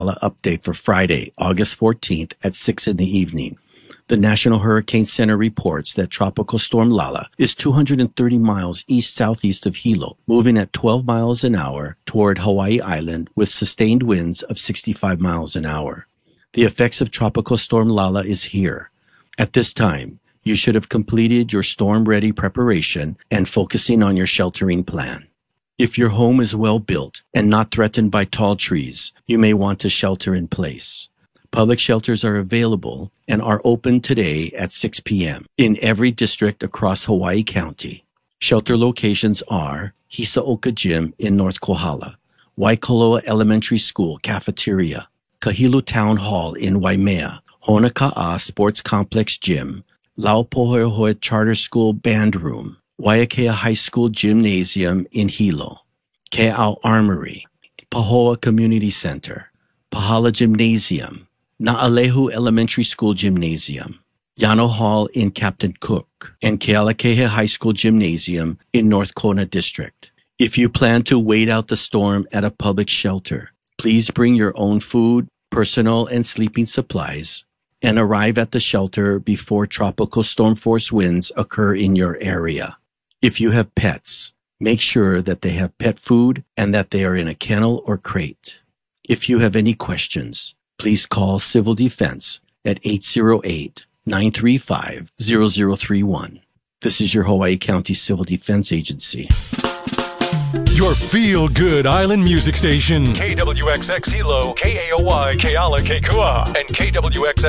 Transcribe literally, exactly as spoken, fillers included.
update for Friday, August fourteenth at six in the evening. The National Hurricane Center reports that Tropical Storm Lala is two hundred thirty miles east-southeast of Hilo, moving at twelve miles an hour toward Hawaii Island with sustained winds of sixty-five miles an hour. The effects of Tropical Storm Lala is here. At this time, you should have completed your storm-ready preparation and focusing on your sheltering plan. If your home is well built and not threatened by tall trees, you may want to shelter in place. Public shelters are available and are open today at six p.m. in every district across Hawaii County. Shelter locations are Hisaoka Gym in North Kohala, Waikoloa Elementary School Cafeteria, Kahilu Town Hall in Waimea, Honaka'a Sports Complex Gym, Laupohoehoe Charter School Band Room, Waiakea High School Gymnasium in Hilo, Ke'au Armory, Pahoa Community Center, Pahala Gymnasium, Na'alehu Elementary School Gymnasium, Yano Hall in Captain Cook, and Kealakekea High School Gymnasium in North Kona District. If you plan to wait out the storm at a public shelter, please bring your own food, personal and sleeping supplies, and arrive at the shelter before tropical storm force winds occur in your area. If you have pets, make sure that they have pet food and that they are in a kennel or crate. If you have any questions, please call Civil Defense at eight zero eight, nine three five, zero zero three one. This is your Hawaii County Civil Defense Agency. Your feel-good island music station. K W X X Hilo, K A O Y, Keala, Kekua, and K W X X